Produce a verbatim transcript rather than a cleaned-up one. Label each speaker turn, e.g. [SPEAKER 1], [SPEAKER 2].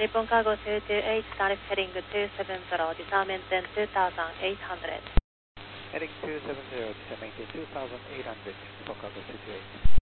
[SPEAKER 1] Nippon Cargo two two eight, direct heading two seven zero, descent maintain two thousand eight hundred.
[SPEAKER 2] Heading two seven zero, descent maintain two thousand eight hundred, Nippon Cargo two two eight.